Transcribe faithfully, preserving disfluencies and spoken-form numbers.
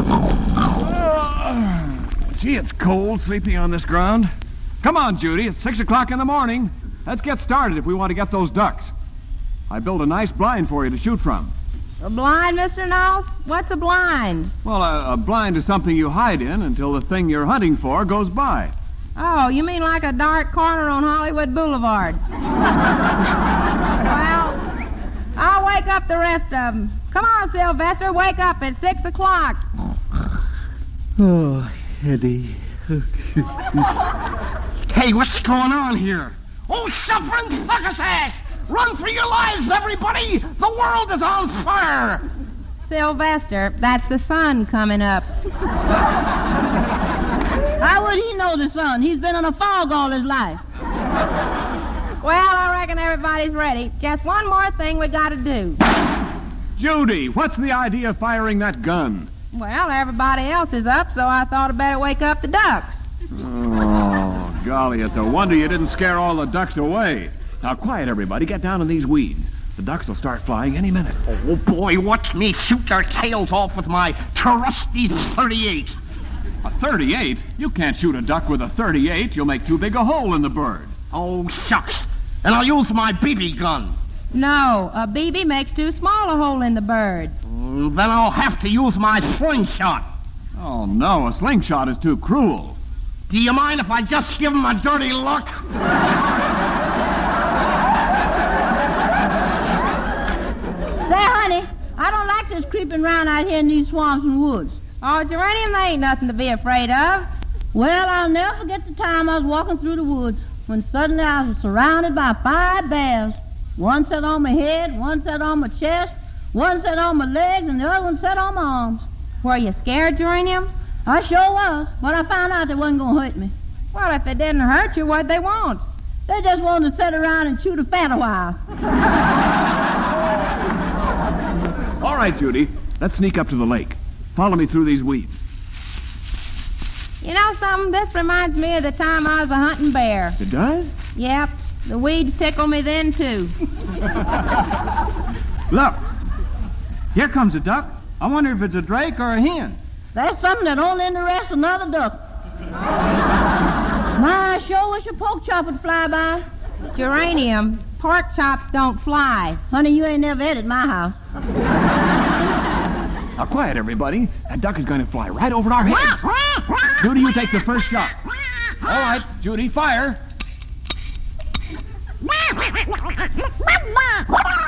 Gee, it's cold sleeping on this ground. Come on, Judy. It's six o'clock in the morning. Let's get started if we want to get those ducks. I built a nice blind for you to shoot from. A blind, Mister Knowles? What's a blind? Well, a, a blind is something you hide in until the thing you're hunting for goes by. Oh, you mean like a dark corner on Hollywood Boulevard? Well, I'll wake up the rest of them. Come on, Sylvester, wake up. It's six o'clock. Oh, Eddie. Hey, what's going on here? Oh, suffering sucker's ass! Run for your lives, everybody! The world is on fire! Sylvester, that's the sun coming up. How would he know the sun? He's been in a fog all his life. Well, I reckon everybody's ready. Just one more thing we got to do. Judy, what's the idea of firing that gun? Well, everybody else is up, so I thought I'd better wake up the ducks. Oh, golly, it's a wonder you didn't scare all the ducks away. Now, quiet, everybody. Get down in these weeds. The ducks will start flying any minute. Oh, boy, watch me shoot their tails off with my trusty thirty-eight. A thirty-eight? You can't shoot a duck with a thirty-eight. You'll make too big a hole in the bird. Oh, shucks. And I'll use my B B gun. No, a B B makes too small a hole in the bird. Mm, then I'll have to use my slingshot. Oh, no, a slingshot is too cruel. Do you mind if I just give him a dirty look? Say, honey, I don't like this creeping around out here in these swamps and woods. Oh, Geranium, there ain't nothing to be afraid of. Well, I'll never forget the time I was walking through the woods when suddenly I was surrounded by five bears. One sat on my head, one sat on my chest, one sat on my legs, and the other one sat on my arms. Were you scared, Geranium? I sure was, but I found out they wasn't going to hurt me. Well, if they didn't hurt you, what'd they want? They just wanted to sit around and chew the fat a while. All right, Judy, let's sneak up to the lake. Follow me through these weeds. You know something? This reminds me of the time I was a hunting bear. It does? Yep. The weeds tickle me then, too. Look, here comes a duck. I wonder if it's a drake or a hen. That's something that only interests another duck. My, I sure wish a pork chop would fly by. Geranium, pork chops don't fly. Honey, you ain't never ate at my house. Now, quiet, everybody. That duck is going to fly right over our heads. Judy, you take the first shot. All right, Judy, fire.